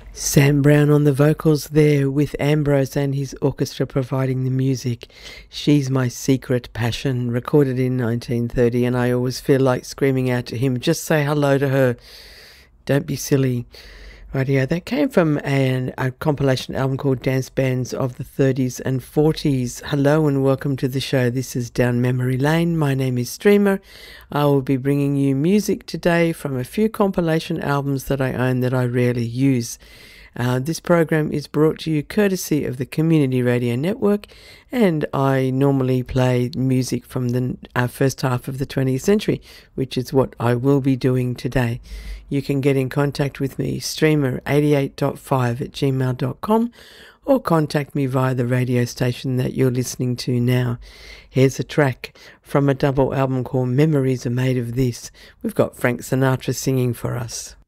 Sam Brown on the vocals there, with Ambrose and his orchestra providing the music. She's My Secret Passion, recorded in 1930, and I always feel like screaming out to him, just say hello to her. Don't be silly. Rightio, that came from a compilation album called Dance Bands of the 30s and 40s. Hello and welcome to the show. This is Down Memory Lane. My name is Streamer. I will be bringing you music today from a few compilation albums that I own that I rarely use. This program is brought to you courtesy of the Community Radio Network, and I normally play music from the first half of the 20th century, which is what I will be doing today. You can get in contact with me, streamer88.5@gmail.com, or contact me via the radio station that you're listening to now. Here's a track from a double album called Memories Are Made of This. We've got Frank Sinatra singing for us.